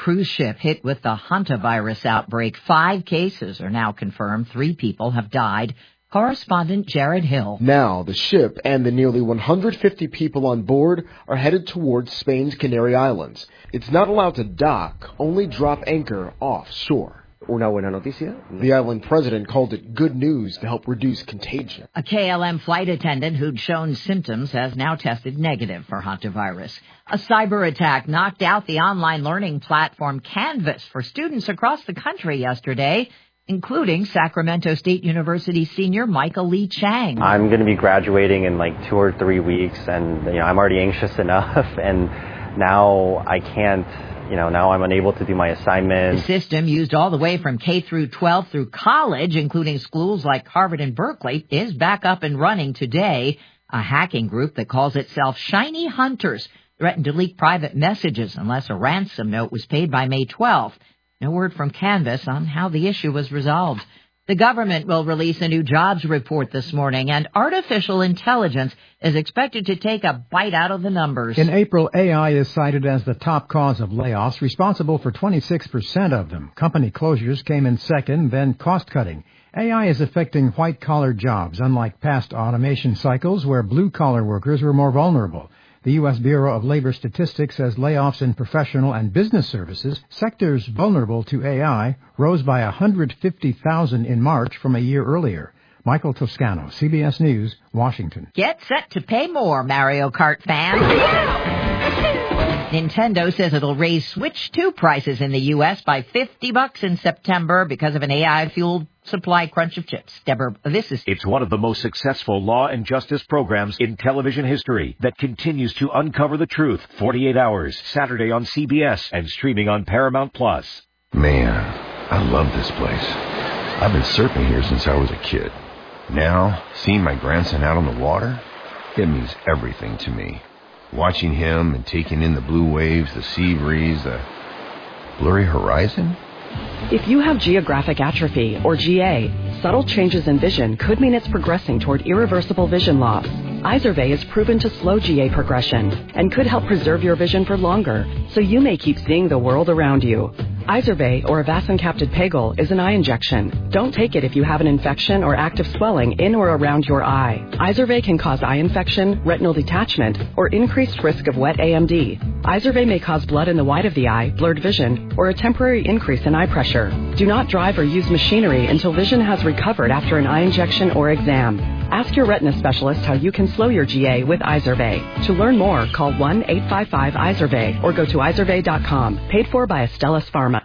cruise ship hit with the hantavirus outbreak. 5 cases are now confirmed. 3 people have died. Correspondent Jared Hill. Now, the ship and the nearly 150 people on board are headed towards Spain's Canary Islands. It's not allowed to dock, only drop anchor offshore. Una buena noticia. The island president called it good news to help reduce contagion. A KLM flight attendant who'd shown symptoms has now tested negative for hantavirus. A cyber attack knocked out the online learning platform Canvas for students across the country yesterday, including Sacramento State University senior Michael Lee Chang. I'm going to be graduating in like 2 or 3 weeks, and I'm already anxious enough, and now I can't. Now I'm unable to do my assignments. The system, used all the way from K through 12 through college, including schools like Harvard and Berkeley, is back up and running today. A hacking group that calls itself Shiny Hunters threatened to leak private messages unless a ransom note was paid by May 12th. No word from Canvas on how the issue was resolved. The government will release a new jobs report this morning, and artificial intelligence is expected to take a bite out of the numbers. In April, AI is cited as the top cause of layoffs, responsible for 26% of them. Company closures came in second, then cost-cutting. AI is affecting white-collar jobs, unlike past automation cycles where blue-collar workers were more vulnerable. The U.S. Bureau of Labor Statistics says layoffs in professional and business services, sectors vulnerable to AI, rose by 150,000 in March from a year earlier. Michael Toscano, CBS News, Washington. Get set to pay more, Mario Kart fans. Nintendo says it'll raise Switch 2 prices in the U.S. by $50 in September because of an AI-fueled supply crunch of chips. Deborah, It's one of the most successful law and justice programs in television history that continues to uncover the truth. 48 Hours, Saturday on CBS and streaming on Paramount+. Man, I love this place. I've been surfing here since I was a kid. Now, seeing my grandson out on the water, it means everything to me. Watching him and taking in the blue waves, the sea breeze, the blurry horizon. If you have geographic atrophy, or GA, subtle changes in vision could mean it's progressing toward irreversible vision loss. Izervay is proven to slow GA progression and could help preserve your vision for longer, so you may keep seeing the world around you. Izervay, or avacincaptad pegol, is an eye injection. Don't take it if you have an infection or active swelling in or around your eye. Izervay can cause eye infection, retinal detachment, or increased risk of wet AMD. Izervay may cause blood in the white of the eye, blurred vision, or a temporary increase in eye pressure. Do not drive or use machinery until vision has recovered after an eye injection or exam. Ask your retina specialist how you can slow your GA with Izervay. To learn more, call 1-855-IZERVAY or go to izervay.com. Paid for by Astellas Pharma.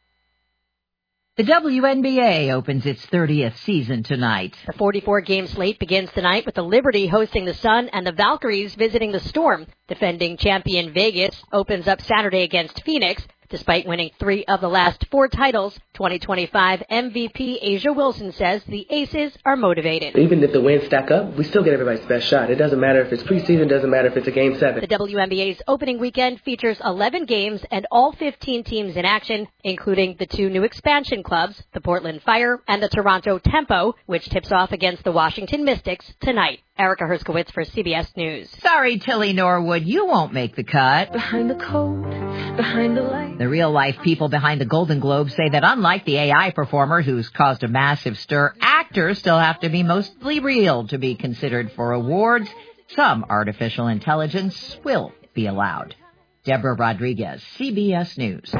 The WNBA opens its 30th season tonight. The 44-game slate begins tonight with the Liberty hosting the Sun and the Valkyries visiting the Storm. Defending champion Vegas opens up Saturday against Phoenix. Despite winning 3 of the last 4 titles, 2025 MVP Asia Wilson says the Aces are motivated. Even if the wins stack up, we still get everybody's best shot. It doesn't matter if it's preseason, doesn't matter if it's a Game 7. The WNBA's opening weekend features 11 games and all 15 teams in action, including the 2 new expansion clubs, the Portland Fire and the Toronto Tempo, which tips off against the Washington Mystics tonight. Erica Herskowitz for CBS News. Sorry, Tilly Norwood, you won't make the cut. Behind the code, behind the light. The real-life people behind the Golden Globes say that unlike the AI performer who's caused a massive stir, actors still have to be mostly real to be considered for awards. Some artificial intelligence will be allowed. Deborah Rodriguez, CBS News.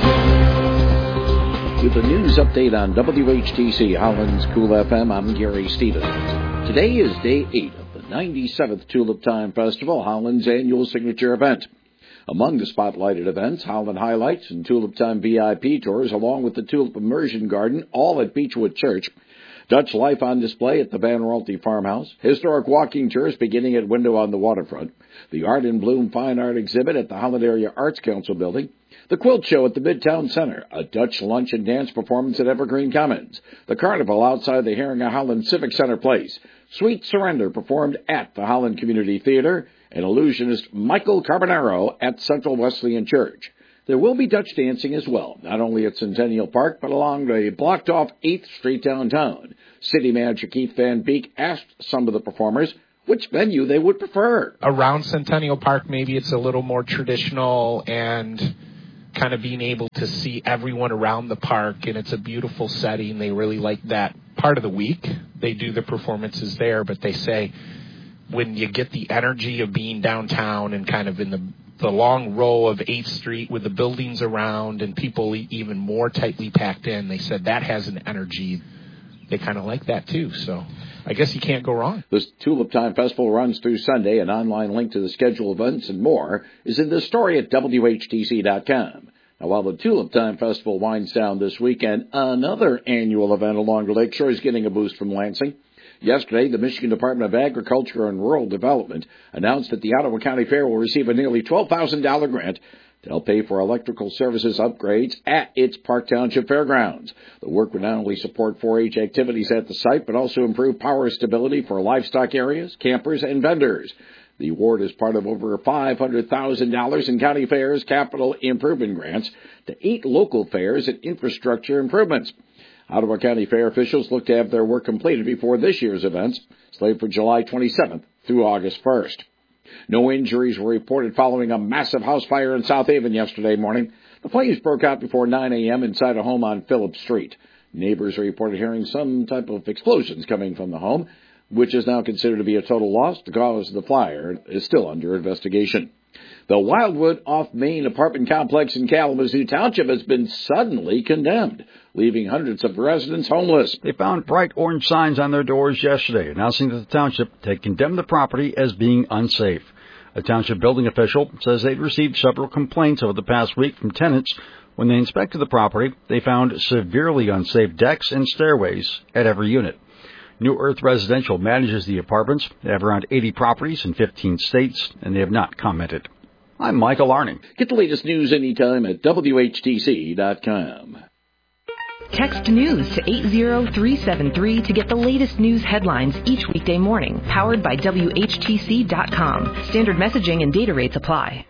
With the news update on WHTC Holland's Cool FM, I'm Gary Stevens. Today is day 8 of the 97th Tulip Time Festival, Holland's annual signature event. Among the spotlighted events, Holland Highlights and Tulip Time VIP tours, along with the Tulip Immersion Garden, all at Beechwood Church. Dutch life on display at the Van Rolte Farmhouse. Historic walking tours beginning at Window on the Waterfront. The Art in Bloom Fine Art exhibit at the Holland Area Arts Council building. The Quilt Show at the Midtown Center, a Dutch lunch and dance performance at Evergreen Commons, the Carnival outside the Herringa Holland Civic Center Place, Sweet Surrender performed at the Holland Community Theater, and illusionist Michael Carbonaro at Central Wesleyan Church. There will be Dutch dancing as well, not only at Centennial Park, but along the blocked-off 8th Street downtown. City Manager Keith Van Beek asked some of the performers which venue they would prefer. Around Centennial Park, maybe it's a little more traditional and kind of being able to see everyone around the park, and it's a beautiful setting. They really like that part of the week. They do the performances there, but they say when you get the energy of being downtown and kind of in the long row of 8th Street with the buildings around and people even more tightly packed in, they said that has an energy. They kind of like that too, so I guess you can't go wrong. This Tulip Time Festival runs through Sunday. An online link to the scheduled events and more is in the story at WHTC.com. Now, while the Tulip Time Festival winds down this weekend, another annual event along the lakeshore is getting a boost from Lansing. Yesterday, the Michigan Department of Agriculture and Rural Development announced that the Ottawa County Fair will receive a nearly $12,000 grant to help pay for electrical services upgrades at its Park Township Fairgrounds. The work would not only support 4-H activities at the site, but also improve power stability for livestock areas, campers, and vendors. The award is part of over $500,000 in county fairs capital improvement grants to 8 local fairs and infrastructure improvements. Ottawa County Fair officials look to have their work completed before this year's events, slated for July 27th through August 1st. No injuries were reported following a massive house fire in South Haven yesterday morning. The flames broke out before 9 a.m. inside a home on Phillips Street. Neighbors reported hearing some type of explosions coming from the home, which is now considered to be a total loss. The cause of the fire is still under investigation. The Wildwood off-Main apartment complex in Kalamazoo Township has been suddenly condemned, leaving hundreds of residents homeless. They found bright orange signs on their doors yesterday announcing that the township had condemned the property as being unsafe. A township building official says they'd received several complaints over the past week from tenants. When they inspected the property, they found severely unsafe decks and stairways at every unit. New Earth Residential manages the apartments. They have around 80 properties in 15 states, and they have not commented. I'm Michael Arning. Get the latest news anytime at WHTC.com. Text news to 80373 to get the latest news headlines each weekday morning. Powered by WHTC.com. Standard messaging and data rates apply.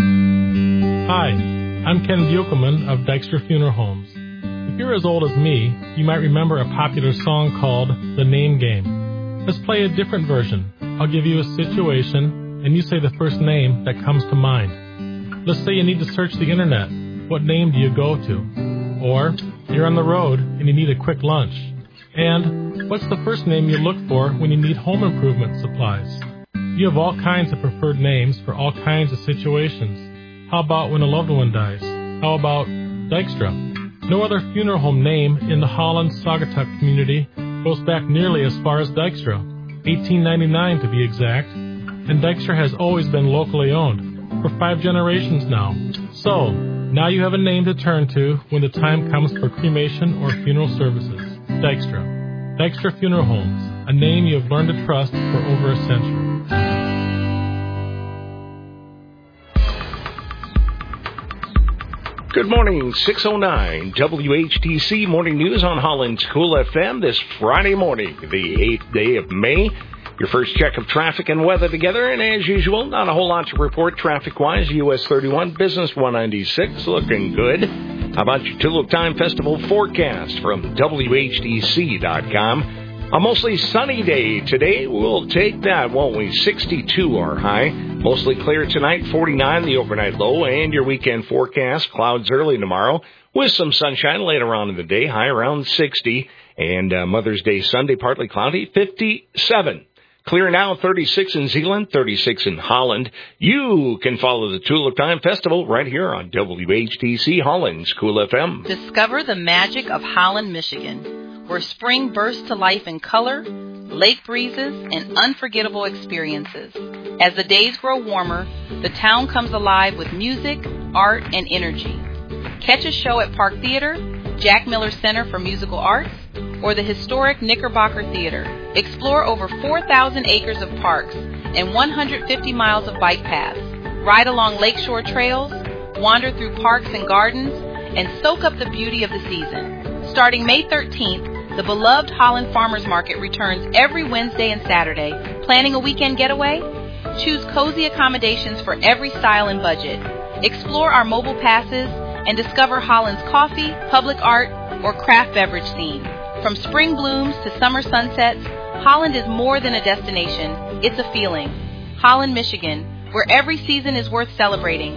Hi, I'm Ken Buchelman of Dykstra Funeral Homes. If you're as old as me, you might remember a popular song called The Name Game. Let's play a different version. I'll give you a situation, and you say the first name that comes to mind. Let's say you need to search the internet. What name do you go to? Or you're on the road and you need a quick lunch. And what's the first name you look for when you need home improvement supplies? You have all kinds of preferred names for all kinds of situations. How about when a loved one dies? How about Dykstra? No other funeral home name in the Holland-Saugatuck community goes back nearly as far as Dykstra, 1899 to be exact, and Dykstra has always been locally owned, for 5 generations now. So, now you have a name to turn to when the time comes for cremation or funeral services. Dykstra. Dykstra Funeral Homes, a name you have learned to trust for over a century. Good morning, 6:09 WHTC Morning News on Holland's Cool FM this Friday morning, the 8th day of May. Your first check of traffic and weather together, and as usual, not a whole lot to report traffic-wise. US 31, Business 196, looking good. How about your Tulip Time Festival forecast from WHTC.com? A mostly sunny day today. We'll take that, won't we? 62 our high. Mostly clear tonight, 49 the overnight low, and your weekend forecast, clouds early tomorrow with some sunshine later on in the day, high around 60. And Mother's Day Sunday, partly cloudy, 57. Clear now, 36 in Zeeland, 36 in Holland. You can follow the Tulip Time Festival right here on WHTC Holland's Cool FM. Discover the magic of Holland, Michigan, where spring bursts to life in color, lake breezes, and unforgettable experiences. As the days grow warmer, the town comes alive with music, art, and energy. Catch a show at Park Theater, Jack Miller Center for Musical Arts, or the historic Knickerbocker Theater. Explore over 4,000 acres of parks and 150 miles of bike paths. Ride along lakeshore trails, wander through parks and gardens, and soak up the beauty of the season. Starting May 13th, the beloved Holland Farmers Market returns every Wednesday and Saturday. Planning a weekend getaway? Choose cozy accommodations for every style and budget. Explore our mobile passes and discover Holland's coffee, public art, or craft beverage scene. From spring blooms to summer sunsets, Holland is more than a destination. It's a feeling. Holland, Michigan, where every season is worth celebrating.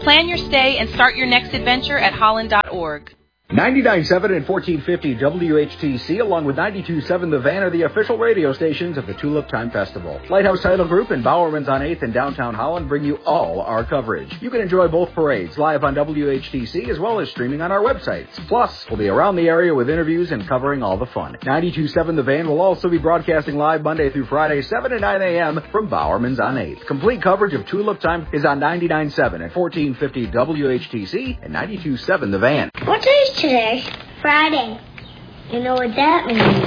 Plan your stay and start your next adventure at holland.org. 99.7 and 1450 WHTC, along with 92.7 The Van, are the official radio stations of the Tulip Time Festival. Lighthouse Title Group and Bowerman's on 8th in downtown Holland bring you all our coverage. You can enjoy both parades live on WHTC as well as streaming on our websites. Plus, we'll be around the area with interviews and covering all the fun. 92.7 The Van will also be broadcasting live Monday through Friday, 7 to 9 a.m. from Bowerman's on 8th. Complete coverage of Tulip Time is on 99.7 and 1450 WHTC and 92.7 The Van. What day is today? Friday. You know what that means?